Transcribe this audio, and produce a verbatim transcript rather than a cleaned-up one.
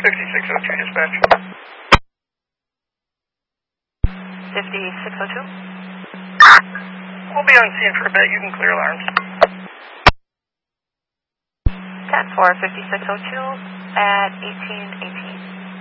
fifty-six oh two dispatch. fifty-six oh two? We'll be on scene for a bit. You can clear alarms. ten four, fifty-six oh two at eighteen eighteen.